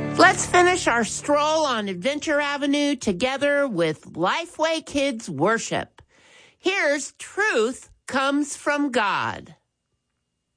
Let's finish our stroll on Adventure Avenue together with Lifeway Kids Worship. Here's Truth Comes from God.